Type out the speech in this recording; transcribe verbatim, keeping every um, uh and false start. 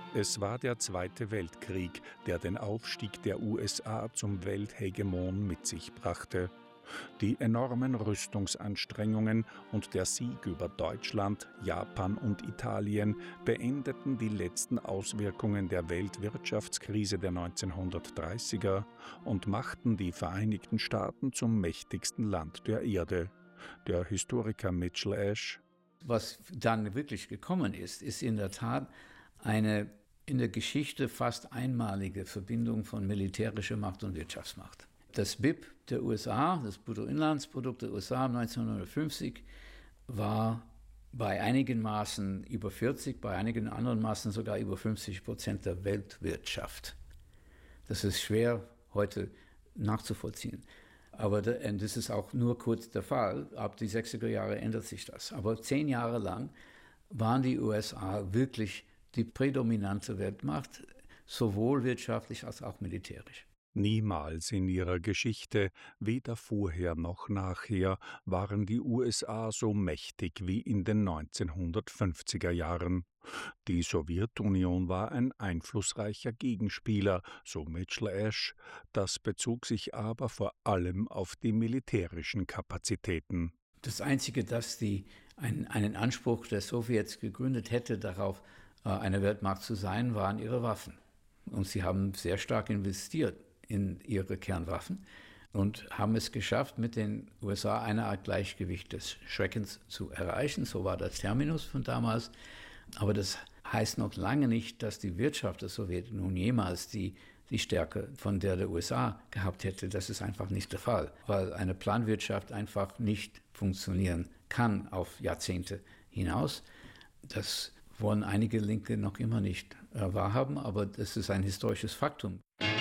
Es war der Zweite Weltkrieg, der den Aufstieg der U S A zum Welthegemon mit sich brachte. Die enormen Rüstungsanstrengungen und der Sieg über Deutschland, Japan und Italien beendeten die letzten Auswirkungen der Weltwirtschaftskrise der neunzehnhundertdreißiger und machten die Vereinigten Staaten zum mächtigsten Land der Erde. Der Historiker Mitchell Ash: Was dann wirklich gekommen ist, ist in der Tat eine in der Geschichte fast einmalige Verbindung von militärischer Macht und Wirtschaftsmacht. Das B I P der U S A, das Bruttoinlandsprodukt der U S A neunzehnhundertfünfzig, war bei einigen Maßen über vierzig, bei einigen anderen Maßen sogar über fünfzig Prozent der Weltwirtschaft. Das ist schwer heute nachzuvollziehen. Aber das ist auch nur kurz der Fall. Ab die sechziger Jahre ändert sich das. Aber zehn Jahre lang waren die U S A wirklich die prädominante Weltmacht, sowohl wirtschaftlich als auch militärisch. Niemals in ihrer Geschichte, weder vorher noch nachher, waren die U S A so mächtig wie in den neunzehnhundertfünfziger Jahren. Die Sowjetunion war ein einflussreicher Gegenspieler, so Mitchell Ash. Das bezog sich aber vor allem auf die militärischen Kapazitäten. Das Einzige, das die, ein, einen Anspruch der Sowjets gegründet hätte, darauf eine Weltmacht zu sein, waren ihre Waffen. Und sie haben sehr stark investiert in ihre Kernwaffen und haben es geschafft, mit den U S A eine Art Gleichgewicht des Schreckens zu erreichen. So war das Terminus von damals. Aber das heißt noch lange nicht, dass die Wirtschaft der Sowjetunion jemals die, die Stärke von der der U S A gehabt hätte. Das ist einfach nicht der Fall, weil eine Planwirtschaft einfach nicht funktionieren kann auf Jahrzehnte hinaus. Das wollen einige Linke noch immer nicht äh, wahrhaben, aber das ist ein historisches Faktum.